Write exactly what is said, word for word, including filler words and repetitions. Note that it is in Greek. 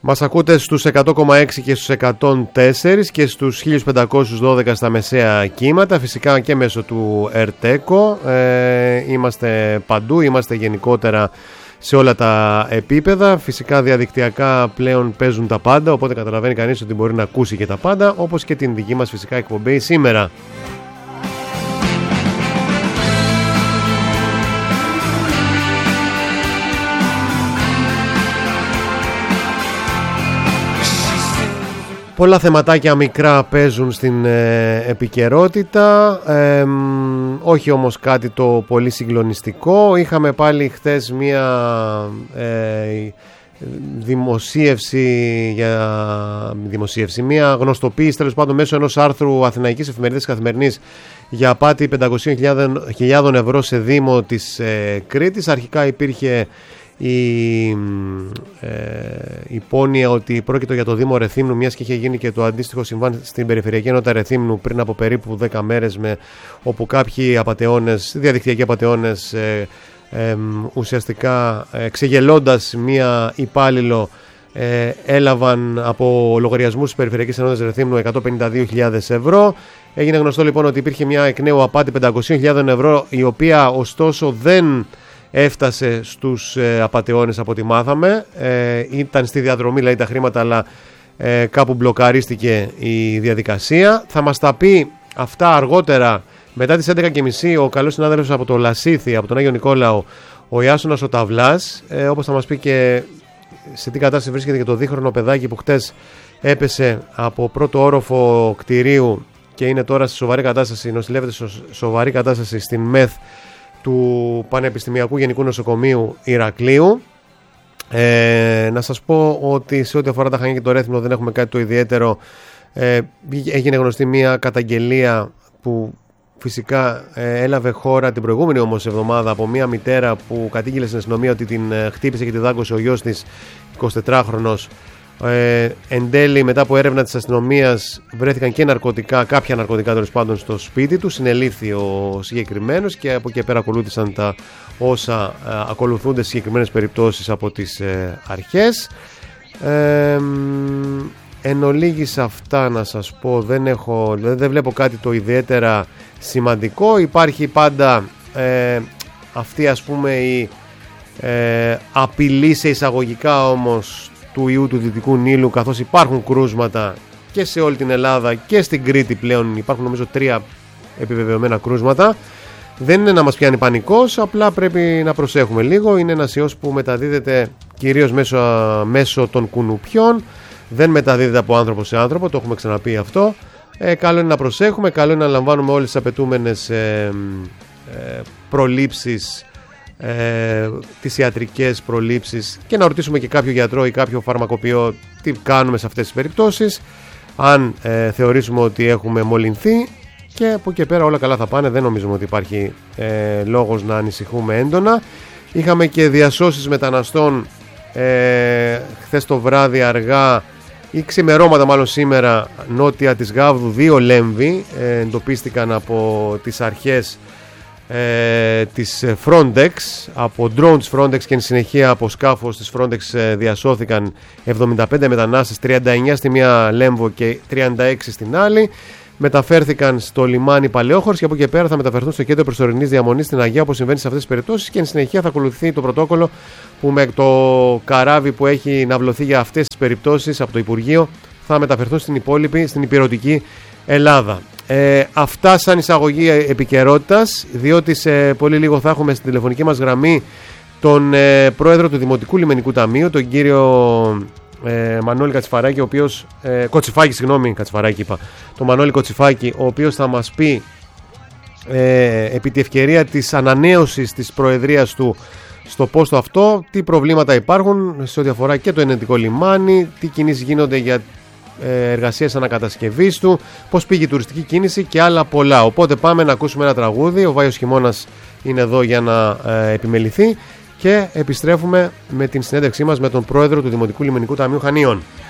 Μας ακούτε στους εκατό κόμμα έξι και στους εκατόν τέσσερα και στους χίλια πεντακόσια δώδεκα στα μεσαία κύματα, φυσικά και μέσω του Ερτέκο. Ε, είμαστε παντού, είμαστε γενικότερα σε όλα τα επίπεδα. Φυσικά διαδικτυακά πλέον παίζουν τα πάντα, οπότε καταλαβαίνει κανείς ότι μπορεί να ακούσει και τα πάντα, όπως και την δική μας φυσικά εκπομπή σήμερα. Πολλά θεματάκια μικρά παίζουν στην ε, επικαιρότητα, ε, όχι όμως κάτι το πολύ συγκλονιστικό. Είχαμε πάλι χθες μία ε, δημοσίευση, για, δημοσίευση, μία γνωστοποίηση τέλος πάντων μέσω ενός άρθρου Αθηναϊκής Εφημερίδας Καθημερινής για απάτη πεντακόσιες χιλιάδες ευρώ σε Δήμο της ε, Κρήτης. Αρχικά υπήρχε η ε, υπόνοια ότι πρόκειται για το Δήμο Ρεθύμνου, μιας και είχε γίνει και το αντίστοιχο συμβάν στην Περιφερειακή Ενότητα Ρεθύμνου πριν από περίπου δέκα μέρες, με, όπου κάποιοι απατεώνες, διαδικτυακοί απατεώνες ε, ε, ουσιαστικά ε, ξεγελώντας μία υπάλληλο ε, έλαβαν από λογαριασμούς της Περιφερειακής Ενότητας Ρεθύμνου εκατόν πενήντα δύο χιλιάδες ευρώ. Έγινε γνωστό λοιπόν ότι υπήρχε μια εκ νέου απάτη πεντακόσιες χιλιάδες ευρώ, η οποία ωστόσο δεν έφτασε στους ε, απατεώνες από ό,τι μάθαμε. Ε, ήταν στη διαδρομή δηλαδή τα χρήματα, αλλά ε, κάπου μπλοκαρίστηκε η διαδικασία. Θα μας τα πει αυτά αργότερα, μετά τις έντεκα και μισή, ο καλός συνάδελφος από το Λασίθι, από τον Άγιο Νικόλαο, ο Ιάσονας ο Ταυλάς, ε, όπως θα μας πει και σε τι κατάσταση βρίσκεται και το δίχρονο παιδάκι που χτες έπεσε από πρώτο όροφο κτηρίου και είναι τώρα σε σοβαρή κατάσταση, νοσηλεύεται σε σοβαρή κατάσταση στην ΜΕΘ του Πανεπιστημιακού Γενικού Νοσοκομείου Ηρακλείου. Ε, να σας πω ότι σε ό,τι αφορά τα Χανιά και το Ρέθυμνο δεν έχουμε κάτι το ιδιαίτερο. Ε, έγινε γνωστή μια καταγγελία που φυσικά ε, έλαβε χώρα την προηγούμενη όμως εβδομάδα από μια μητέρα που κατήγγειλε στην αστυνομία ότι την ε, χτύπησε και τη δάγκωσε ο γιος της, εικοσιτετράχρονος. Ε, εν τέλει, μετά από έρευνα της αστυνομίας, βρέθηκαν και ναρκωτικά, κάποια ναρκωτικά τέλος πάντων στο σπίτι του. Συνελήφθη ο συγκεκριμένος και από εκεί πέρα ακολούθησαν τα όσα ε, ακολουθούνται σε συγκεκριμένες περιπτώσεις από τις ε, αρχές. Ε, εν ολίγης αυτά να σας πω, δεν, έχω, δεν βλέπω κάτι το ιδιαίτερα σημαντικό. Υπάρχει πάντα ε, αυτή ας πούμε η ε, απειλή σε εισαγωγικά όμως του ιού του Δυτικού Νείλου, καθώς υπάρχουν κρούσματα και σε όλη την Ελλάδα και στην Κρήτη πλέον υπάρχουν νομίζω τρία επιβεβαιωμένα κρούσματα. Δεν είναι να μας πιάνει πανικός, απλά πρέπει να προσέχουμε λίγο. Είναι ένας ιός που μεταδίδεται κυρίως μέσω, μέσω των κουνουπιών, δεν μεταδίδεται από άνθρωπο σε άνθρωπο, το έχουμε ξαναπεί αυτό. Ε, καλό είναι να προσέχουμε, καλό είναι να λαμβάνουμε όλες τις απαιτούμενες ε, ε, προλήψεις, Ε, τις ιατρικές προλήψεις και να ρωτήσουμε και κάποιο γιατρό ή κάποιο φαρμακοποιό τι κάνουμε σε αυτές τις περιπτώσεις, αν ε, θεωρήσουμε ότι έχουμε μολυνθεί, και από εκεί και πέρα όλα καλά θα πάνε. Δεν νομίζουμε ότι υπάρχει ε, λόγος να ανησυχούμε έντονα. Είχαμε και διασώσεις μεταναστών ε, χθες το βράδυ αργά ή ξημερώματα μάλλον σήμερα, νότια της Γάβδου, δύο Λέμβοι ε, εντοπίστηκαν από τις αρχές Ε, της Frontex, από drone της Frontex, και εν συνεχεία από σκάφος της Frontex ε, διασώθηκαν εβδομήντα πέντε μετανάστες, τριάντα εννιά στη μία Λέμβο και τριάντα έξι στην άλλη. Μεταφέρθηκαν στο λιμάνι Παλαιόχωρος και από εκεί πέρα θα μεταφερθούν στο κέντρο προσωρινής διαμονής στην Αγία, όπως συμβαίνει σε αυτές τις περιπτώσεις, και εν συνεχεία θα ακολουθεί το πρωτόκολλο που με το καράβι που έχει ναυλωθεί για αυτές τις περιπτώσεις από το Υπουργείο θα μεταφερθούν στην υπόλοιπη, στην υπηρετική Ελλάδα. Ε, αυτά σαν εισαγωγή επικαιρότητας, διότι σε πολύ λίγο θα έχουμε στην τηλεφωνική μας γραμμή τον ε, πρόεδρο του Δημοτικού Λιμενικού Ταμείου, τον κύριο ε, Μανώλη Κατσιφαράκη, ο οποίος, ε, Κοτσιφάκη, συγγνώμη, Κατσιφαράκη είπα, τον Μανώλη Κοτσιφάκη, ο οποίος θα μας πει ε, επί τη ευκαιρία της ανανέωσης της προεδρίας του στο πόστο αυτό, τι προβλήματα υπάρχουν σε ό,τι αφορά και το ενετικό λιμάνι, τι κινήσεις γίνονται για εργασίες ανακατασκευής του, πώς πήγε η τουριστική κίνηση και άλλα πολλά. Οπότε πάμε να ακούσουμε ένα τραγούδι. Ο Βάιος Χειμώνας είναι εδώ για να ε, επιμεληθεί και επιστρέφουμε με την συνέντευξή μας με τον πρόεδρο του Δημοτικού Λιμενικού Ταμείου Χανίων.